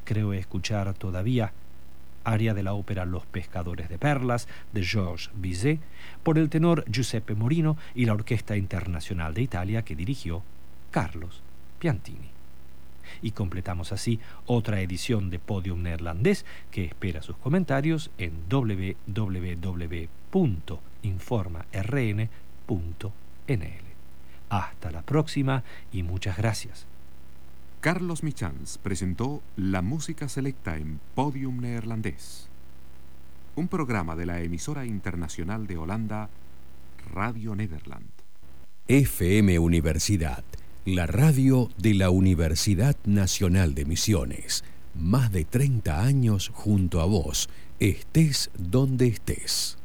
creo escuchar todavía aria de la ópera Los Pescadores de Perlas de Georges Bizet por el tenor Giuseppe Morino y la Orquesta Internacional de Italia que dirigió Carlos Piantini. Y completamos así otra edición de Podium Neerlandés que espera sus comentarios en www.informarn.nl. Hasta la próxima y muchas gracias. Carlos Michans presentó la música selecta en Podium Neerlandés, un programa de la emisora internacional de Holanda, Radio Nederland. FM Universidad, la radio de la Universidad Nacional de Misiones. Más de 30 años junto a vos, estés donde estés.